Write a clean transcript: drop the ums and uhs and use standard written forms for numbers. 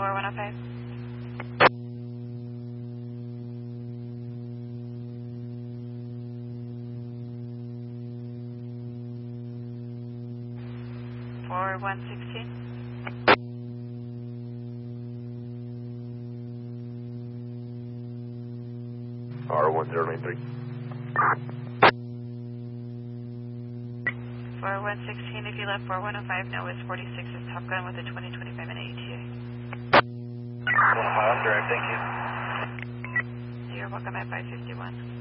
4105. For 116. R1093. For 116, if you left 4105, no, it's 46 is Top Gun with a 20-25 minute ETA. 105, direct, thank you. You're welcome at 551.